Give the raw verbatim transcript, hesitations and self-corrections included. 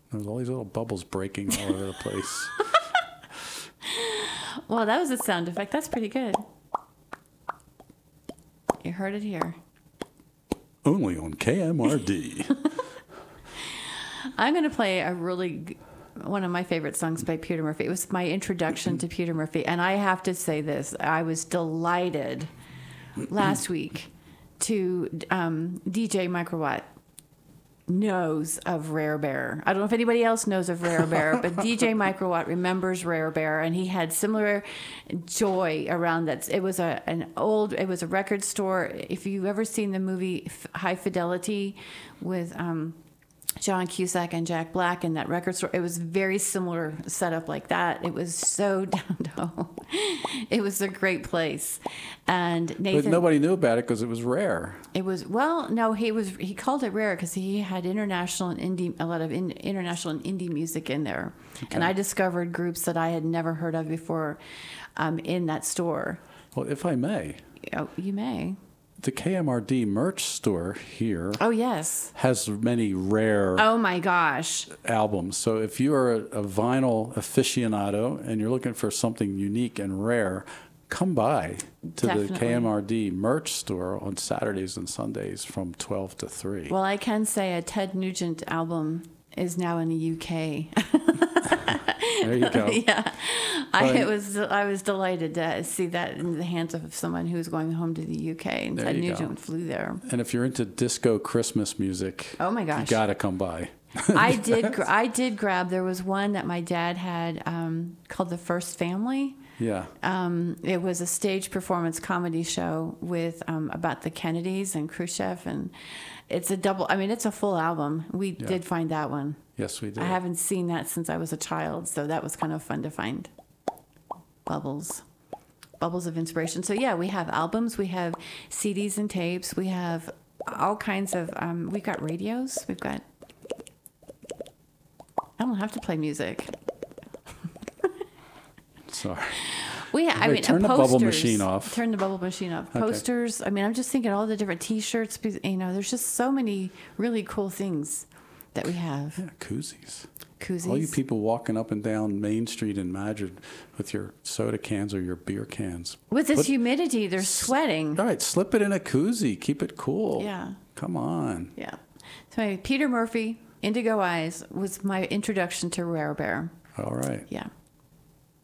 There's all these little bubbles breaking all over the place. Well, that was a sound effect. That's pretty good. You heard it here. Only on K M R D. I'm going to play a really one of my favorite songs by Peter Murphy. It was my introduction to Peter Murphy, and I have to say this: I was delighted last week to um, D J Microwatt knows of Rare Bear. I don't know if anybody else knows of Rare Bear, but D J Microwatt remembers Rare Bear, and he had similar joy around that. It was a an old, it was a record store. If you've ever seen the movie High Fidelity with um, John Cusack and Jack Black in that record store, it was very similar setup like that. It was so down to home. It was a great place. And Nathan, But nobody knew about it because it was rare. it was, well, no, he was, he called it rare because he had international and indie, a lot of in, international and indie music in there. Okay. And I discovered groups that I had never heard of before um, in that store. Well, if I may, Oh, you may. the K M R D merch store here Oh, yes. has many rare Oh, my gosh. albums. So if you are a, a vinyl aficionado and you're looking for something unique and rare, come by to Definitely. the K M R D merch store on Saturdays and Sundays from twelve to three. Well, I can say a Ted Nugent album is now in the U K. There you go. Yeah, I But- it was I was delighted to see that in the hands of someone who's going home to the U K, and There Ted you go. Nugent flew there. And if you're into disco Christmas music, Oh my you gosh! got to come by. I did gr- I did grab. There was one that my dad had um, called The First Family. Yeah. Um, it was a stage performance comedy show with um, about the Kennedys and Khrushchev, and it's a double. I mean, it's a full album. We Yeah. did find that one. Yes, we did. I haven't seen that since I was a child, so that was kind of fun to find. Bubbles. Bubbles of inspiration. So, yeah, we have albums, we have C Ds and tapes, we have all kinds of, um, we've got radios, we've got, I don't have to play music. Sorry. We, I Wait, mean, turn uh, the bubble posters. machine off. Turn the bubble machine off. Okay. Posters. I mean, I'm just thinking all the different T-shirts. because, You know, there's just so many really cool things that we have. Yeah, koozies. Koozies. All you people walking up and down Main Street in Madrid with your soda cans or your beer cans. With this Put- humidity, they're sweating. All right, slip it in a koozie. Keep it cool. Yeah. Come on. Yeah. So Peter Murphy, Indigo Eyes, was my introduction to Rare Bear. All right. Yeah.